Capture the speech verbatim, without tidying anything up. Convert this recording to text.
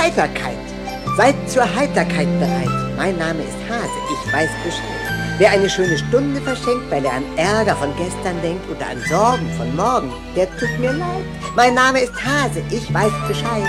Heiterkeit. Seid zur Heiterkeit bereit. Mein Name ist Hase, ich weiß Bescheid. Wer eine schöne Stunde verschenkt, weil er an Ärger von gestern denkt oder an Sorgen von morgen, der tut mir leid. Mein Name ist Hase, ich weiß Bescheid.